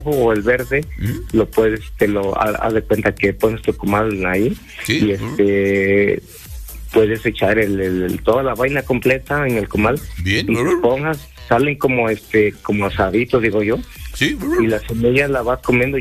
o el verde, lo puedes, haz de cuenta que pones tu comal ahí, sí. Y puedes echar toda la vaina completa en el comal. Bien. Y pongas, salen como como asaditos, digo yo. Sí. Y la semilla la vas comiendo